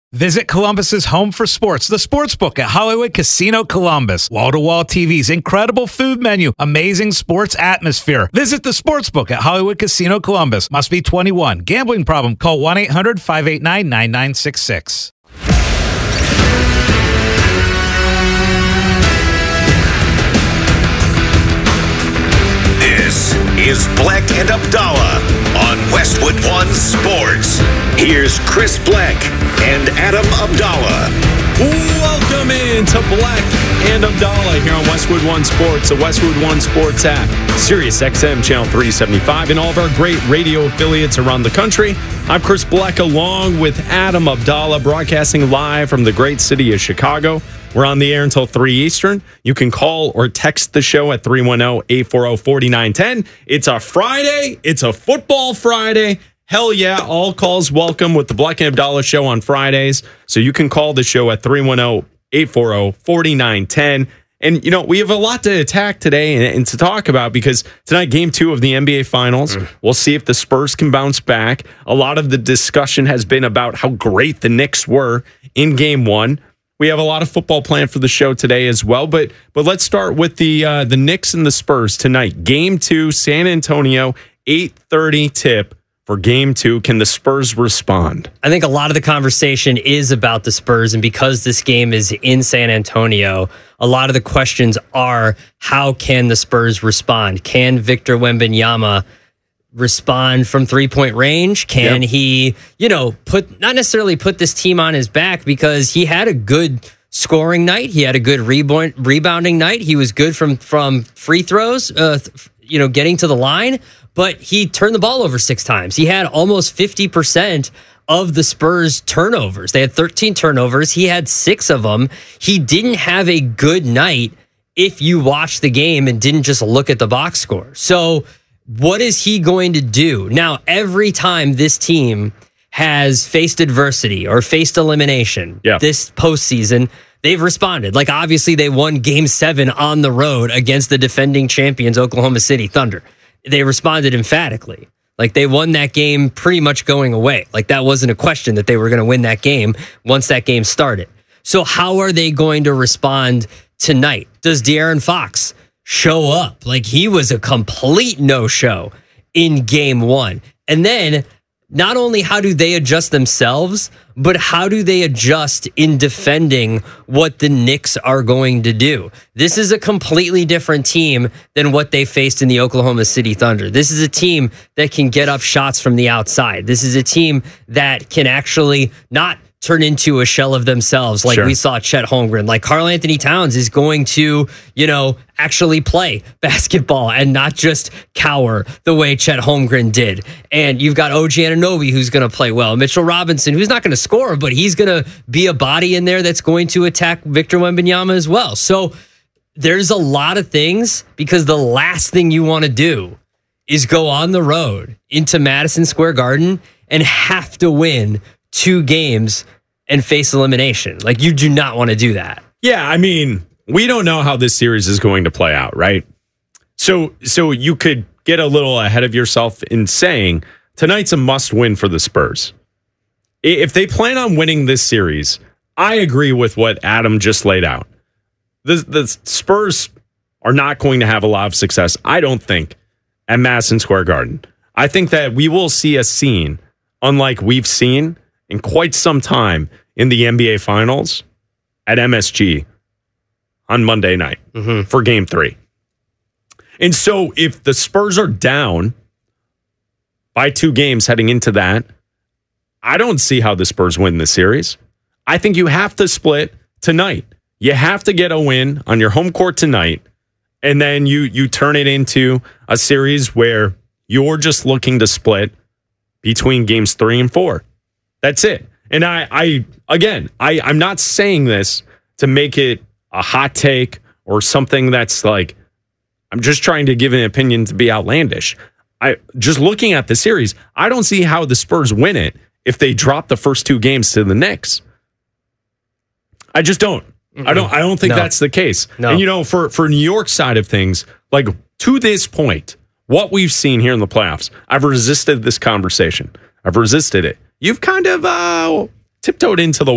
Visit Columbus's home for sports, the Sportsbook at Hollywood Casino Columbus. Wall-to-wall TVs, incredible food menu, amazing sports atmosphere. Visit the Sportsbook at Hollywood Casino Columbus. Must be 21. Gambling problem? Call 1-800-589-9966. This is Black and Abdallah on Westwood One Sports. Here's Chris Black and Adam Abdallah. Welcome in to Black and Abdallah here on Westwood One Sports, the Westwood One Sports app, Sirius XM Channel 375, and all of our great radio affiliates around the country. I'm Chris Black along with Adam Abdallah, broadcasting live from the great city of Chicago. We're on the air until 3 Eastern. You can call or text the show at 310-840-4910. It's a Friday. It's a football Friday. Hell yeah, all calls welcome with the Black and Abdallah show on Fridays. So you can call the show at 310-840-4910. And, you know, we have a lot to attack today and to talk about because tonight, game 2 of the NBA Finals. We'll see if the Spurs can bounce back. A lot of the discussion has been about how great the Knicks were in game 1. We have a lot of football planned for the show today as well, but let's start with the Knicks and the Spurs tonight. Game 2, San Antonio, 8:30 tip for game 2. Can the Spurs respond? I think a lot of the conversation is about the Spurs, and because this game is in San Antonio, a lot of the questions are, how can the Spurs respond? Can Victor Wembanyama respond from three-point range? Can he, not necessarily put this team on his back, because he had a good scoring night. He had a good rebounding night. He was good from free throws, getting to the line, but he turned the ball over 6 times. He had almost 50% of the Spurs turnovers. They had 13 turnovers. He had 6 of them. He didn't have a good night if you watch the game and didn't just look at the box score. So what is he going to do? Now, every time this team has faced adversity or faced elimination this postseason, they've responded. Like, obviously, they won Game 7 on the road against the defending champions, Oklahoma City Thunder. They responded emphatically. Like, they won that game pretty much going away. Like, that wasn't a question that they were going to win that game once that game started. So how are they going to respond tonight? Does De'Aaron Fox show up? Like, he was a complete no-show in game 1. And then not only how do they adjust themselves, but how do they adjust in defending what the Knicks are going to do? This is a completely different team than what they faced in the Oklahoma City Thunder. This is a team that can get up shots from the outside. This is a team that can actually not turn into a shell of themselves like we saw Chet Holmgren. Like, Karl-Anthony Towns is going to, actually play basketball and not just cower the way Chet Holmgren did. And you've got OG Anunoby, who's going to play well. Mitchell Robinson, who's not going to score, but he's going to be a body in there that's going to attack Victor Wembanyama as well. So there's a lot of things, because the last thing you want to do is go on the road into Madison Square Garden and have to win 2 games and face elimination. Like, you do not want to do that. Yeah, I mean, we don't know how this series is going to play out, right? So you could get a little ahead of yourself in saying tonight's a must-win for the Spurs. If they plan on winning this series, I agree with what Adam just laid out. The Spurs are not going to have a lot of success, I don't think, at Madison Square Garden. I think that we will see a scene unlike we've seen in quite some time in the NBA Finals at MSG on Monday night for Game 3. And so if the Spurs are down by 2 games heading into that, I don't see how the Spurs win this series. I think you have to split tonight. You have to get a win on your home court tonight, and then you turn it into a series where you're just looking to split between games 3 and 4. That's it. And I'm not saying this to make it a hot take or something that's like, I'm just trying to give an opinion to be outlandish. Just looking at the series, I don't see how the Spurs win it if they drop the first 2 games to the Knicks. I just don't. I don't think that's the case. No. And for New York's side of things, like, to this point, what we've seen here in the playoffs, I've resisted this conversation. I've resisted it. You've kind of tiptoed into the